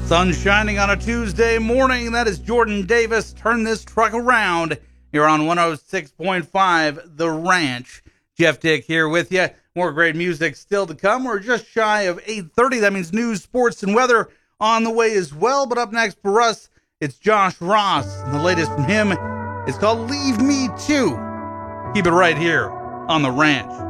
Sun shining on a Tuesday morning. That is Jordan Davis. Turn this truck around. You're on 106.5 The Ranch. Jeff Dick here with you. More great music still to come. We're just shy of 8:30. That means news, sports, and weather on the way as well. But up next for us, it's Josh Ross. And the latest from him is called Leave Me Too. Keep it right here on The Ranch.